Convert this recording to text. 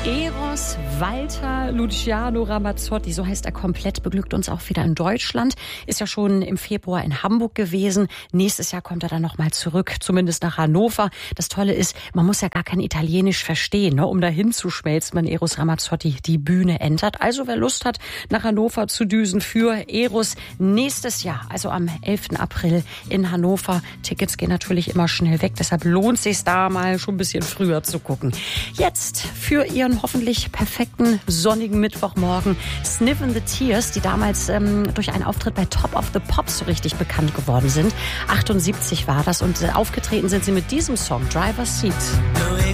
Eros Walter Luciano Ramazzotti, so heißt er komplett, beglückt uns auch wieder in Deutschland. Ist ja schon im Februar in Hamburg gewesen. Nächstes Jahr kommt er dann nochmal zurück, zumindest nach Hannover. Das Tolle ist, man muss ja gar kein Italienisch verstehen, ne, um dahin zu schmelzen, wenn Eros Ramazzotti die Bühne entert. Also wer Lust hat, nach Hannover zu düsen für Eros nächstes Jahr, also am 11. April in Hannover. Tickets gehen natürlich immer schnell weg, deshalb lohnt es sich da mal schon ein bisschen früher zu gucken. Jetzt für Ihren hoffentlich perfekten sonnigen Mittwochmorgen Sniffin' the Tears, die damals durch einen Auftritt bei Top of the Pops so richtig bekannt geworden sind. 78 war das und aufgetreten sind sie mit diesem Song Driver's Seat.